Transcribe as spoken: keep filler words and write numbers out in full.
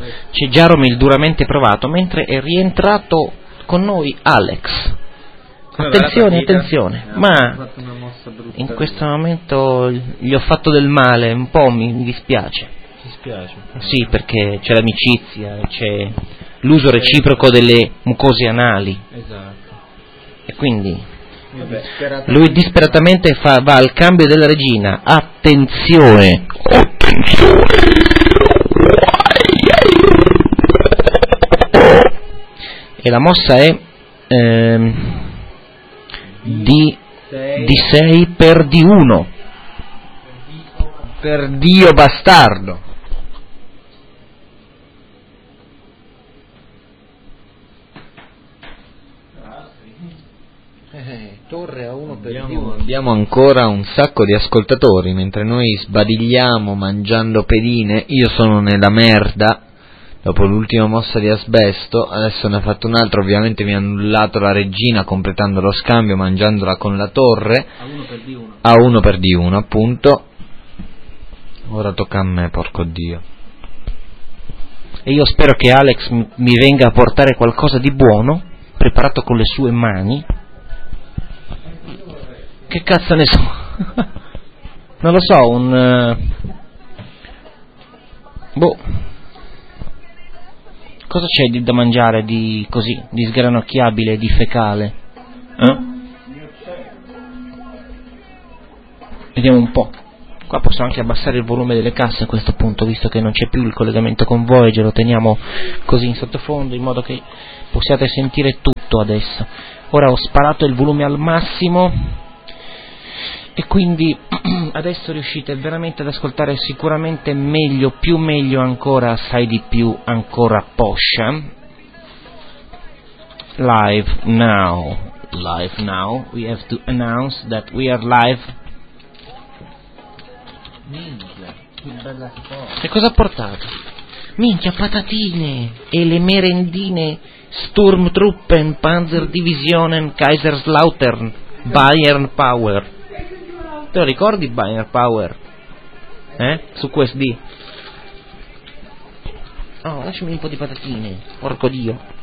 c'è Jaromil duramente provato, mentre è rientrato con noi Alex. Attenzione, attenzione, ma in questo momento gli ho fatto del male, un po' mi, mi dispiace. Ti spiace? Sì, perché c'è l'amicizia, c'è l'uso reciproco delle mucose anali. Esatto. E quindi Vabbè, lui disperatamente fa, va al cambio della regina. Attenzione! Attenzione! E la mossa è ehm, di, di sei per di uno. Per Dio bastardo. Eh, torre a uno per di Abbiamo, uno. abbiamo ancora un sacco di ascoltatori, mentre noi sbadigliamo mangiando pedine. Io sono nella merda dopo l'ultima mossa di asbesto, adesso ne ha fatto un altro, ovviamente mi ha annullato la regina completando lo scambio mangiandola con la torre A uno per di uno. a uno per di uno, appunto. Ora tocca a me, porco Dio. E io spero che Alex m- mi venga a portare qualcosa di buono, preparato con le sue mani. Che cazzo ne so? Non lo so, un... Uh... Boh. Cosa c'è di, da mangiare di così, di sgranocchiabile, di fecale? Eh? Vediamo un po'. Qua posso anche abbassare il volume delle casse a questo punto, visto che non c'è più il collegamento con Voyager, lo teniamo così in sottofondo, in modo che possiate sentire tutto adesso. Ora ho sparato il volume al massimo e quindi adesso riuscite veramente ad ascoltare sicuramente meglio, più meglio ancora, assai di più ancora poscia. Live now, live now, we have to announce that we are live. Minchia, che bella storia. E cosa ha portato? Minchia, patatine e le merendine Sturmtruppen, Panzerdivisionen, Kaiserslautern, Bayern Power. Te lo ricordi Bayern Power? Eh? Su Q S D. Oh, lasciami un po' di patatine, porco Dio.